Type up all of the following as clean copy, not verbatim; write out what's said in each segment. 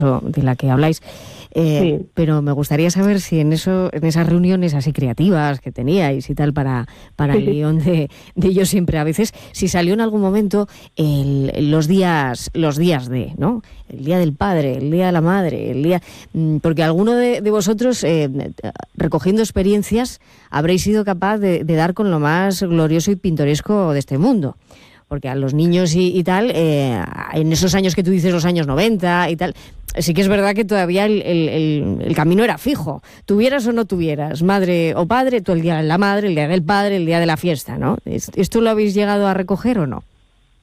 de la que habláis. Sí. Pero me gustaría saber si en esas reuniones así creativas que teníais y tal para el guión de Yo Siempre a Veces, si salió en algún momento los días de, ¿no? El día del padre, el día de la madre, porque alguno de vosotros, recogiendo experiencias, habréis sido capaz de dar con lo más glorioso y pintoresco de este mundo. Porque a los niños y tal, en esos años que tú dices, los años 90 y tal, sí que es verdad que todavía el camino era fijo. Tuvieras o no tuvieras, madre o padre, tú el día de la madre, el día del padre, el día de la fiesta, ¿no? ¿Esto lo habéis llegado a recoger o no?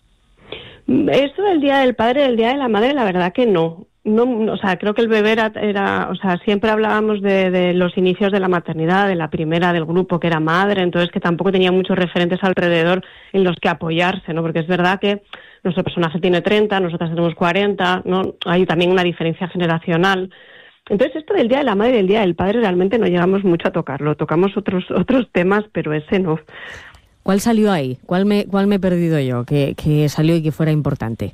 Esto del día del padre, el día de la madre, la verdad que no. No, o sea, creo que el bebé era, o sea, siempre hablábamos de los inicios de la maternidad, de la primera del grupo que era madre, entonces que tampoco tenía muchos referentes alrededor en los que apoyarse, ¿no? Porque es verdad que nuestro personaje tiene 30, nosotras tenemos 40, ¿no? Hay también una diferencia generacional. Entonces esto del día de la madre y el día del padre realmente no llegamos mucho a tocarlo, tocamos otros temas, pero ese no. ¿Cuál salió ahí? ¿Cuál me he perdido yo que salió y que fuera importante?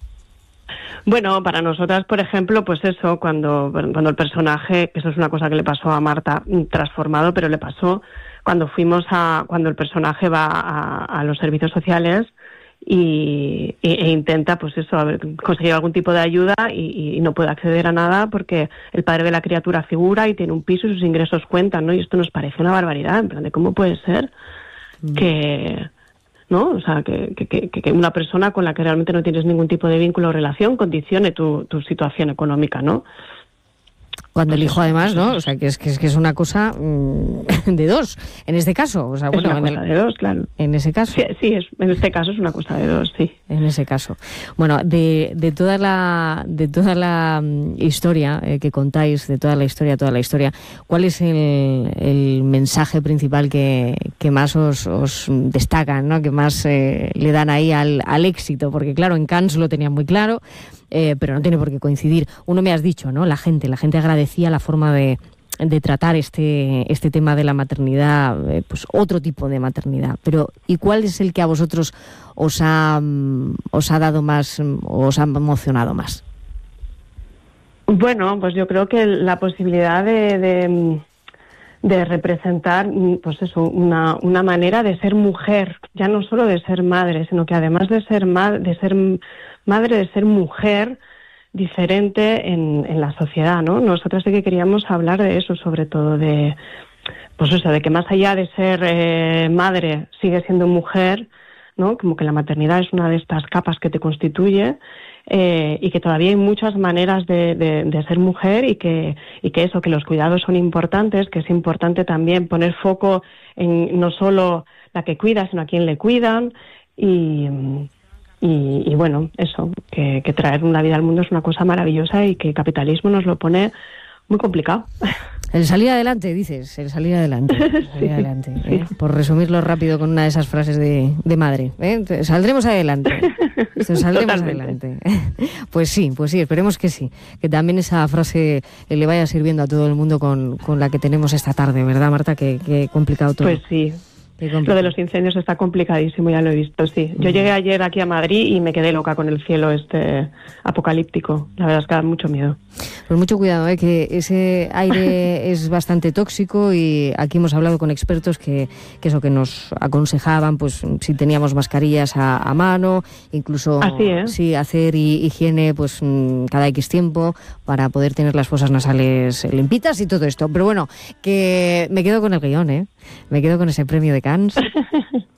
Bueno, para nosotras, por ejemplo, pues eso, cuando el personaje, eso es una cosa que le pasó a Marta, transformado, pero le pasó cuando el personaje va a los servicios sociales e intenta, pues eso, conseguir algún tipo de ayuda y no puede acceder a nada porque el padre de la criatura figura y tiene un piso y sus ingresos cuentan, ¿no? Y esto nos parece una barbaridad, en plan de cómo puede ser que... ¿no? O sea, que una persona con la que realmente no tienes ningún tipo de vínculo o relación condicione tu situación económica, ¿no? Cuando el hijo además, ¿no? O sea, que es una cosa de dos, en este caso. O sea, bueno, es una cosa de dos, claro. En ese caso. Sí, en este caso es una cosa de dos, sí. En ese caso. Bueno, de toda la historia que contáis, de toda la historia, ¿cuál es el mensaje principal que más os destacan, ¿no? Que más le dan ahí al éxito? Porque claro, en Cannes lo tenían muy claro, pero no tiene por qué coincidir. Uno me has dicho, ¿no? La gente agradecía la forma de tratar este tema de la maternidad, pues otro tipo de maternidad. Pero ¿y cuál es el que a vosotros os ha dado más, os ha emocionado más? Bueno, pues yo creo que la posibilidad de representar, pues eso, una manera de ser mujer, ya no solo de ser madre, sino que además de ser madre, de ser mujer diferente en la sociedad, ¿no? Nosotros sí que queríamos hablar de eso, sobre todo de, pues eso, de que más allá de ser madre, sigue siendo mujer, ¿no? Como que la maternidad es una de estas capas que te constituye, y que todavía hay muchas maneras de ser mujer y que eso, que los cuidados son importantes, que es importante también poner foco en no solo la que cuida, sino a quien le cuidan y bueno, eso, que traer una vida al mundo es una cosa maravillosa y que el capitalismo nos lo pone muy complicado. El salir adelante, dices, el salir adelante. Sí, adelante, sí. Por resumirlo rápido con una de esas frases de madre. Saldremos adelante. Saldremos adelante. Pues sí, esperemos que sí. Que también esa frase le vaya sirviendo a todo el mundo con la que tenemos esta tarde, ¿verdad, Marta? Que complicado todo. Pues sí. Lo de los incendios está complicadísimo, ya lo he visto, sí. Yo llegué ayer aquí a Madrid y me quedé loca con el cielo apocalíptico. La verdad es que da mucho miedo. Pues mucho cuidado, que ese aire es bastante tóxico y aquí hemos hablado con expertos que eso, que nos aconsejaban, pues si teníamos mascarillas a mano, incluso sí, hacer higiene pues cada X tiempo para poder tener las fosas nasales limpitas y todo esto. Pero bueno, que me quedo con el guión, me quedo con ese premio de Cannes.